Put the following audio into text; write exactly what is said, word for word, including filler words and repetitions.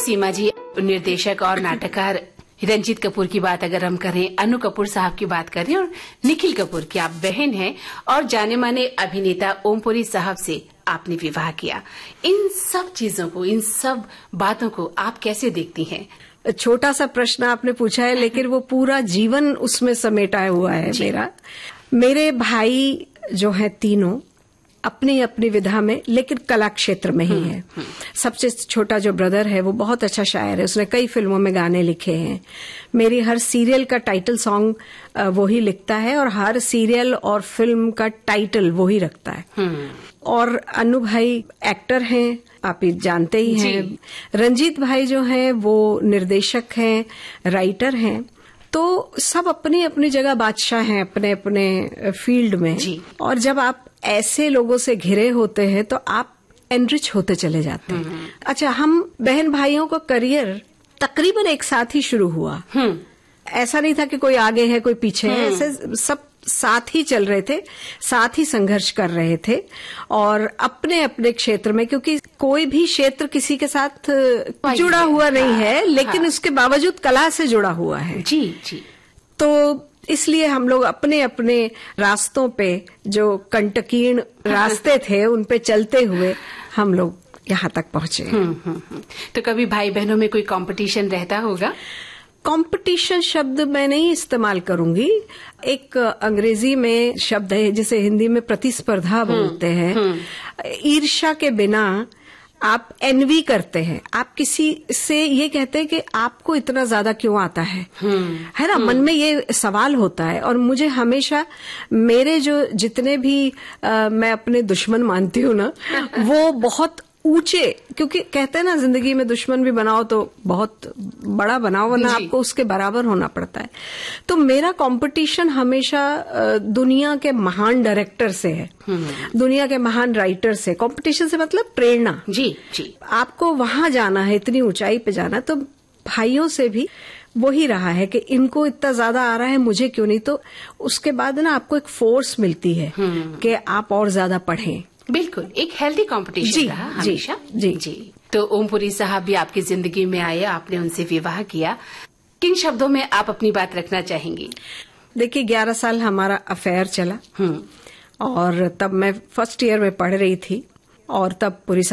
सीमा जी, निर्देशक और नाटककार रंजीत कपूर की बात अगर हम करें, अनु कपूर साहब की बात करें और निखिल कपूर की आप बहन हैं और जाने माने अभिनेता ओमपुरी साहब से आपने विवाह किया, इन सब चीजों को, इन सब बातों को आप कैसे देखती हैं? छोटा सा प्रश्न आपने पूछा है, लेकिन वो पूरा जीवन उसमें समेटा हुआ है मेरा। मेरे भाई जो है तीनों अपनी अपनी विधा में, लेकिन कला क्षेत्र में ही है। सबसे छोटा जो ब्रदर है वो बहुत अच्छा शायर है, उसने कई फिल्मों में गाने लिखे हैं। मेरी हर सीरियल का टाइटल सॉन्ग वो ही लिखता है और हर सीरियल और फिल्म का टाइटल वो ही रखता है। और अनु भाई एक्टर हैं, आप ये जानते ही हैं। रंजीत भाई जो हैं वो निर्देशक हैं, राइटर हैं। तो सब अपनी अपनी जगह बादशाह हैं अपने अपने फील्ड में। और जब आप ऐसे लोगों से घिरे होते हैं तो आप एनरिच होते चले जाते हैं। अच्छा, हम बहन भाइयों का करियर तकरीबन एक साथ ही शुरू हुआ। ऐसा नहीं था कि कोई आगे है कोई पीछे है, ऐसे सब साथ ही चल रहे थे, साथ ही संघर्ष कर रहे थे और अपने अपने क्षेत्र में, क्योंकि कोई भी क्षेत्र किसी के साथ जुड़ा हुआ नहीं है, लेकिन उसके बावजूद कला से जुड़ा हुआ है। जी जी। तो इसलिए हम लोग अपने अपने रास्तों पे, जो कंटकीर्ण रास्ते थे, उन पे चलते हुए हम लोग यहाँ तक पहुंचे। तो कभी भाई बहनों में कोई कंपटीशन रहता होगा? कंपटीशन शब्द मैं नहीं इस्तेमाल करूंगी। एक अंग्रेजी में शब्द है जिसे हिंदी में प्रतिस्पर्धा बोलते हैं। ईर्ष्या के बिना आप एनवी करते हैं, आप किसी से ये कहते हैं कि आपको इतना ज्यादा क्यों आता है, है ना? मन में ये सवाल होता है। और मुझे हमेशा मेरे जो जितने भी आ, मैं अपने दुश्मन मानती हूँ ना, वो बहुत ऊंचे, क्योंकि कहते हैं ना जिंदगी में दुश्मन भी बनाओ तो बहुत बड़ा बनाओ, वरना आपको उसके बराबर होना पड़ता है। तो मेरा कंपटीशन हमेशा दुनिया के महान डायरेक्टर से है, दुनिया के महान राइटर से। कंपटीशन से मतलब प्रेरणा। जी जी। आपको वहां जाना है, इतनी ऊंचाई पे जाना। तो भाइयों से भी वही रहा है कि इनको इतना ज्यादा आ रहा है, मुझे क्यों नहीं। तो उसके बाद ना आपको एक फोर्स मिलती है कि आप और ज्यादा पढ़ें। बिल्कुल, एक हेल्दी कंपटीशन रहा हमेशा। जी जी। तो ओमपुरी साहब भी आपकी जिंदगी में आए, आपने उनसे विवाह किया, किन शब्दों में आप अपनी बात रखना चाहेंगी? देखिए, ग्यारह साल हमारा अफेयर चला और तब मैं फर्स्ट ईयर में पढ़ रही थी और तब पुरी